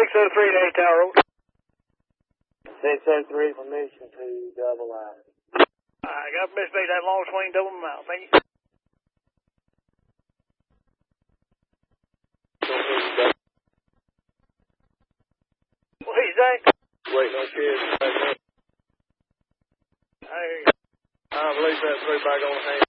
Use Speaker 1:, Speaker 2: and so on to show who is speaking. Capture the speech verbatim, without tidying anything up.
Speaker 1: six oh three to eight Tower Road.
Speaker 2: six oh three, permission to double line.
Speaker 1: I got permission to make that long swing double mile. Thank you. What do you think?
Speaker 2: Wait, no kids.
Speaker 1: I hear you.
Speaker 2: I believe that three back on the hand.